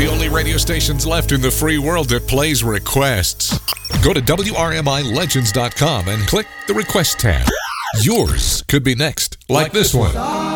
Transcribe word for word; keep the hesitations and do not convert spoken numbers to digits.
the only radio stations left in the free world that plays requests. Go to W R M I legends dot com and click the Request tab. Yours could be next, like this one.